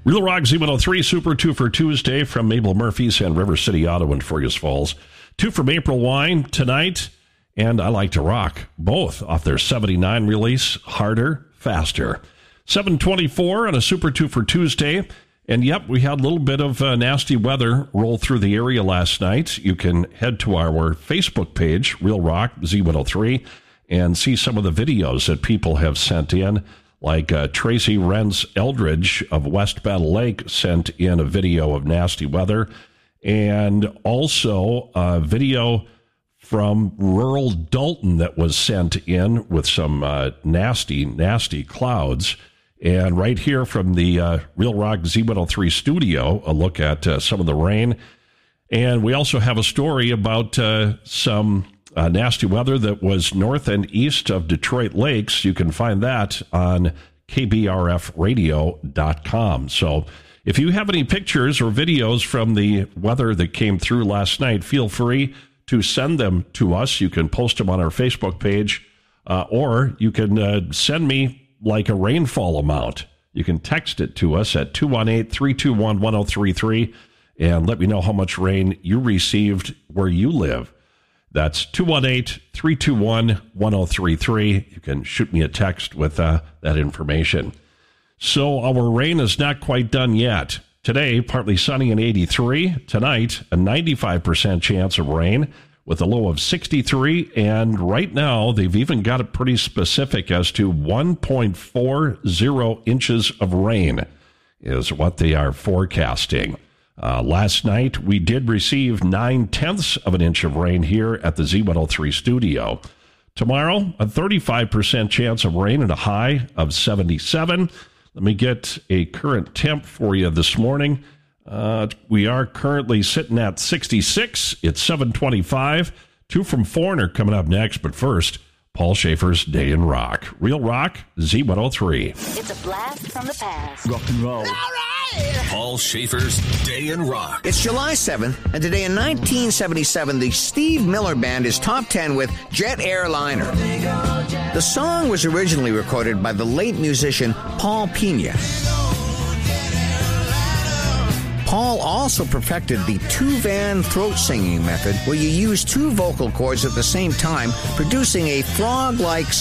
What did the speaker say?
Real Rock Z103 Super 2 for Tuesday from Mabel Murphy's and River City Auto in Fergus Falls. 2 from April Wine tonight, and I Like to Rock, both off their 79 release, Harder, Faster. 724 on a Super 2 for Tuesday. And yep, we had a little bit of nasty weather roll through the area last night. You can head to our Facebook page, Real Rock Z103, and see some of the videos that people have sent in. Like Tracy Renz Eldridge of West Battle Lake sent in a video of nasty weather. And also a video from rural Dalton that was sent in with some nasty clouds. And right here from the Real Rock Z103 studio, a look at some of the rain. And we also have a story about some nasty weather that was north and east of Detroit Lakes. You can find that on kbrfradio.com. So if you have any pictures or videos from the weather that came through last night, feel free to send them to us. You can post them on our Facebook page, or you can send me like a rainfall amount. You can text it to us at 218-321-1033 and let me know how much rain you received where you live. That's 218-321-1033. You can shoot me a text with that information. So our rain is not quite done yet. Today, partly sunny and 83. Tonight, a 95% chance of rain with a low of 63. And right now, they've even got it pretty specific as to 1.40 inches of rain is what they are forecasting. Last night, we did receive 0.9 of an inch of rain here at the Z103 studio. Tomorrow, a 35% chance of rain and a high of 77. Let me get a current temp for you this morning. We are currently sitting at 66. It's 7:25. 2 from Foreigner coming up next. But first, Paul Schaefer's Day in Rock. Real Rock, Z103. It's a blast from the past. Rock and roll. All right! Paul Schaefer's Day in Rock. It's July 7th, and today in 1977, the Steve Miller Band is top 10 with Jet Airliner. The song was originally recorded by the late musician Paul Pena. Paul also perfected the two-van throat singing method where you use two vocal cords at the same time, producing a frog-like